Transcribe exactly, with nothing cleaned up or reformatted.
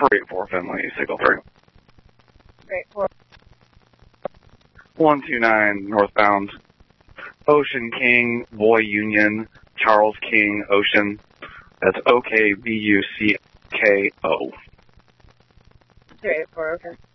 four eight four Finley, signal three. Great, four. one two nine northbound. Ocean King, Boy Union, Charles King, Ocean. That's O K B U C K O. Three eight four, okay.